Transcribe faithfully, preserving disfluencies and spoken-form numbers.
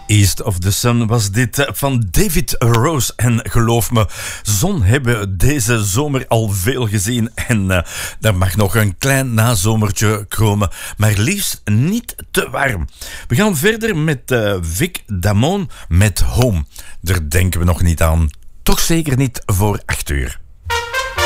East of the Sun was dit van David Rose. En geloof me, zon hebben we deze zomer al veel gezien. En uh, er mag nog een klein nazomertje komen. Maar liefst niet te warm. We gaan verder met uh, Vic Damone met Home. Daar denken we nog niet aan. Toch zeker niet voor acht uur.